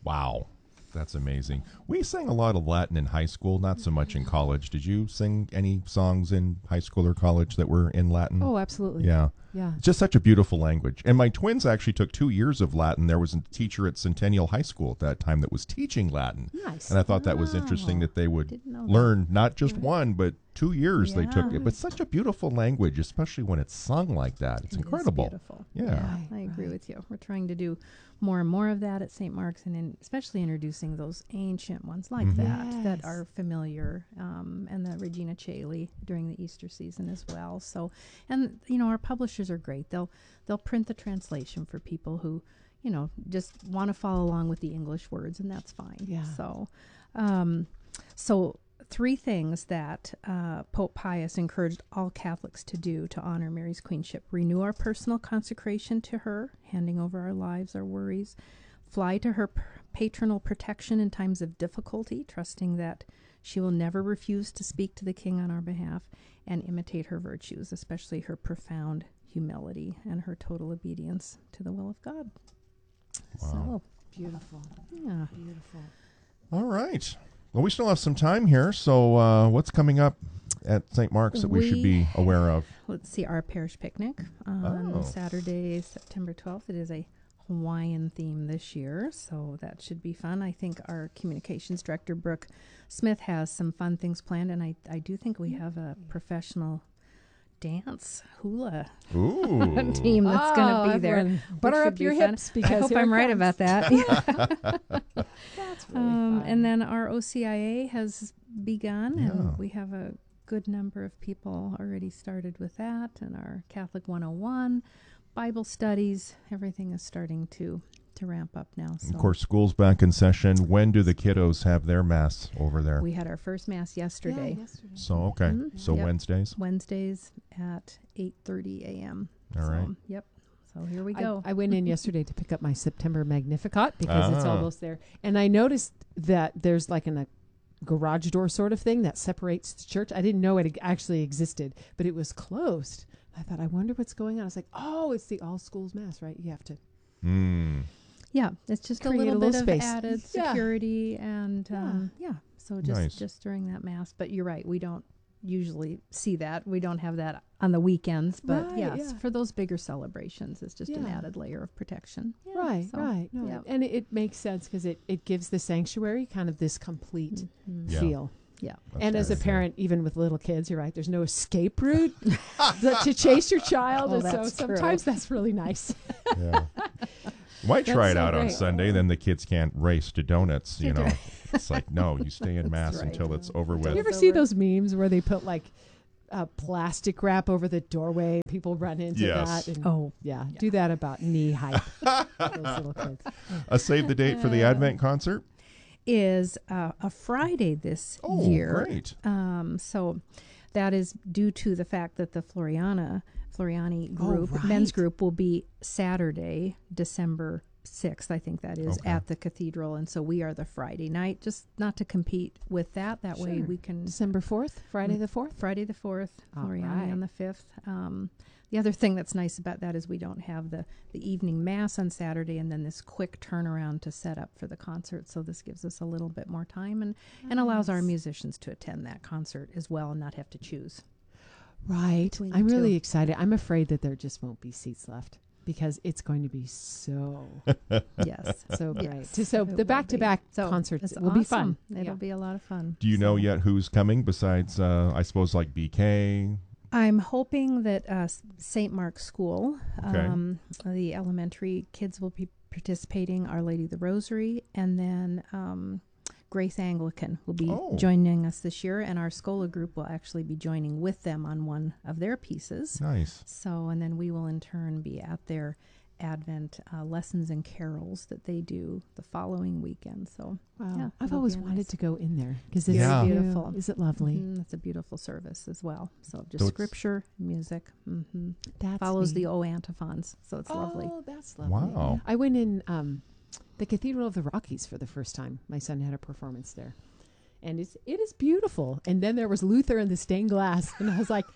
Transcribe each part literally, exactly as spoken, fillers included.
Wow. That's amazing. We sang a lot of Latin in high school, not so much in college. Did you sing any songs in high school or college that were in Latin? Oh, absolutely. Yeah. Yeah. It's just such a beautiful language. And my twins actually took two years of Latin. There was a teacher at Centennial High School at that time that was teaching Latin. Nice. And I thought that was interesting that they would Didn't know learn not just one, but two years they took Yeah. it. But such a beautiful language, especially when it's sung like that. It's It is incredible. beautiful. Yeah. I Right, agree right. with you. We're trying to do more and more of that at Saint Mark's, and in, especially introducing those ancient ones like Mhm. that that Yes. are familiar, um, and the Regina Caeli during the Easter season as well. So, and you know, our publishers are great. They'll they'll print the translation for people who, you know, just want to follow along with the English words, and that's fine. Yeah. So, um, so. Three things that uh, Pope Pius encouraged all Catholics to do to honor Mary's queenship: renew our personal consecration to her, handing over our lives, our worries, fly to her p- patronal protection in times of difficulty, trusting that she will never refuse to speak to the King on our behalf, and imitate her virtues, especially her profound humility and her total obedience to the will of God. Wow. Beautiful. So, yeah. Beautiful. All right. Well, we still have some time here. So uh, what's coming up at Saint Mark's that we, should We- be aware of? Let's see, our parish picnic on Oh. Saturday, September twelfth. It is a Hawaiian theme this year, so that should be fun. I think our communications director, Brooke Smith, has some fun things planned, and I, I do think we have a professional dance hula Ooh. team that's going to Oh, be there. everyone which butter should up be your fun. hips I because hope here I'm it right comes. about that. That's really Um, fun. and then our O C I A has begun, Yeah. and we have a good number of people already started with that. And our Catholic one oh one, Bible studies, everything is starting to to ramp up now. So Of course, school's back in session. When do the kiddos have their mass over there? we had our first mass yesterday, Yeah, yesterday. So, okay. Mhm. So Yep. Wednesdays? Wednesdays at eight thirty a.m. All so, right. Yep. So here we I, go. I went in yesterday to pick up my September Magnificat because it's Ah. almost there. And I noticed that there's like an, a garage door sort of thing that separates the church. I didn't know it actually existed, but it was closed. I thought, I wonder what's going on. I was like, oh, it's the all schools mass, right? You have to. Mm. Yeah, it's just a Create a little, little bit space. of added Yeah. security and um, yeah. So just Nice. just during that mass. But you're right, we don't usually see that. We don't have that on the weekends. But Right, yes, yeah. for those bigger celebrations, it's just an Yeah. added layer of protection. Yeah, Right, so, right. No, yeah. And it, it makes sense because it, it gives the sanctuary kind of this complete Mhm. Yeah. feel. Yeah. That's And as a very parent, even with little kids, you're right, there's no escape route that- to chase your child. Oh, and so that's true. sometimes that's really nice. good. Yeah. Might try That's it so out on great. Sunday, then the kids can't race to donuts, you know. It's like, no, you stay in mass right. until it's over Do with. you ever It's see over. those memes where they put like uh, plastic wrap over the doorway? People run into Yes. that. And Oh, yeah, do that about knee height. Those little kids. A save the date for the Advent concert? is uh, a Friday this Oh, year. great. Um, so that is due to the fact that the Floriana Floriani group, right. men's group, will be Saturday, December sixth, I think that is, Okay. at the cathedral. And so we are the Friday night, just not to compete with that. That way Sure. we can, December fourth, Friday the fourth. Friday the fourth, All Floriani right. on the fifth. Um, the other thing that's nice about that is we don't have the, the evening mass on Saturday and then this quick turnaround to set up for the concert. So this gives us a little bit more time and, and allows our Nice. musicians to attend that concert as well and not have to choose. Right. Between the I'm really two. excited. I'm afraid that there just won't be seats left because it's going to be so Yes. so great. Yes, To- so it will the back to back be. So concerts it's will be fun. awesome. It'll Yeah. be a lot of fun. Do you know So yet who's coming besides, uh, I suppose, like B K? I'm hoping that uh, Saint Mark's School, Okay. um, the elementary kids will be participating, Our Lady of the Rosary, and then um, Grace Anglican will be Oh. joining us this year, and our Schola group will actually be joining with them on one of their pieces. Nice. So, and then we will in turn be at their Advent uh, lessons and carols that they do the following weekend. So, Wow. Yeah, I've it'll always be a wanted nice- to go in there because it's Yeah. so beautiful. Is it lovely? mhm, it's a beautiful service as well. So, just So it's- scripture, music, hmm That follows the O antiphons. So it's lovely. Oh, that's lovely. Wow. I went in um, the Cathedral of the Rockies for the first time. My son had a performance there, and it's it is beautiful. And then there was Luther in the stained glass, and I was like,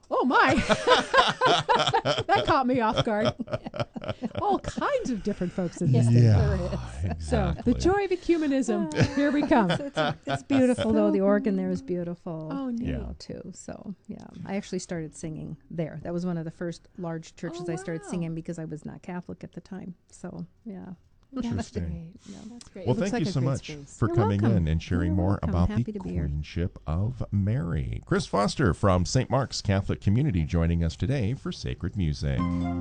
Oh, my. That caught me off guard. All kinds of different folks in this thing. Yeah, So, exactly. the joy of ecumenism. Here we come. It's, it's beautiful, though. The organ there is beautiful. Oh, neat. You know, too. So, yeah. I actually started singing there. That was one of the first large churches Oh, I started wow. singing because I was not Catholic at the time. So, yeah. That's Interesting. great. No, that's great. Well, It looks thank like you a so great much space. for You're coming welcome. in and sharing You're more welcome. about Happy the to be here. Queenship of Mary. Chris Foster from Saint Mark's Catholic Community joining us today for Sacred Music.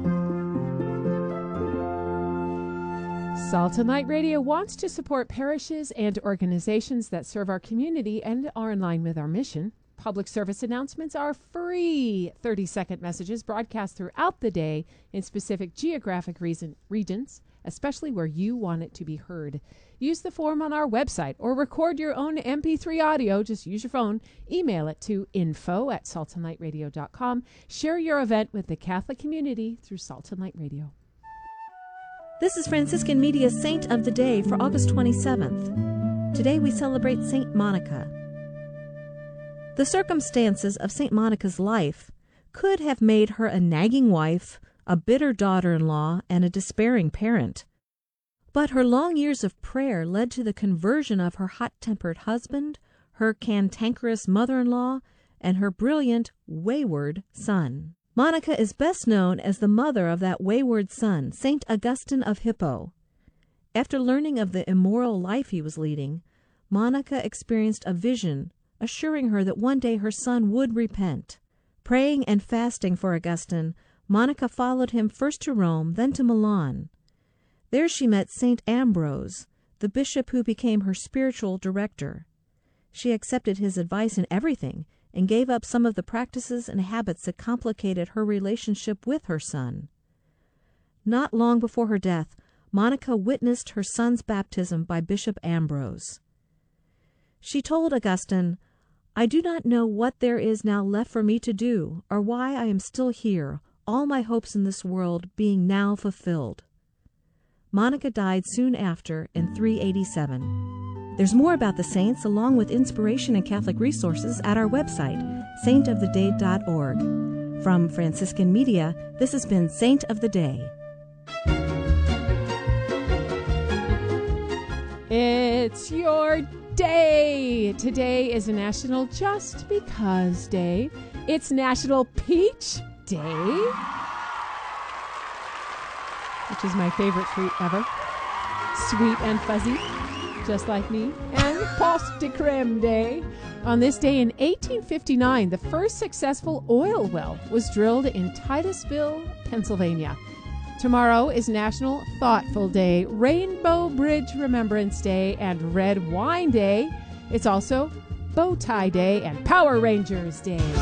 Salt and Light Radio wants to support parishes and organizations that serve our community and are in line with our mission. Public service announcements are free thirty-second messages broadcast throughout the day in specific geographic reason, regions, especially where you want it to be heard. Use the form on our website or record your own M P three audio. Just use your phone. Email it to info at salt and light radio dot com. Share your event with the Catholic community through Salt and Light Radio. This is Franciscan Media's Saint of the Day for August twenty-seventh. Today we celebrate Saint Monica. The circumstances of Saint Monica's life could have made her a nagging wife, a bitter daughter-in-law, and a despairing parent. But her long years of prayer led to the conversion of her hot-tempered husband, her cantankerous mother-in-law, and her brilliant, wayward son. Monica is best known as the mother of that wayward son, Saint Augustine of Hippo. After learning of the immoral life he was leading, Monica experienced a vision assuring her that one day her son would repent. Praying and fasting for Augustine, Monica followed him first to Rome, then to Milan. There she met Saint Ambrose, the bishop who became her spiritual director. She accepted his advice in everything and gave up some of the practices and habits that complicated her relationship with her son. Not long before her death, Monica witnessed her son's baptism by Bishop Ambrose. She told Augustine, "I do not know what there is now left for me to do, or why I am still here, all my hopes in this world being now fulfilled." Monica died soon after in three eighty-seven. There's more about the saints, along with inspiration and Catholic resources, at our website, saint of the day dot org. From Franciscan Media, this has been Saint of the Day. It's your day. Today is a National Just Because Day. It's National Peach Day, which is my favorite fruit ever. Sweet and fuzzy, just like me. And Poste de Creme Day. On this day in eighteen fifty-nine, the first successful oil well was drilled in Titusville, Pennsylvania. Tomorrow is National Thoughtful Day, Rainbow Bridge Remembrance Day, and Red Wine Day. It's also Bow Tie Day and Power Rangers Day.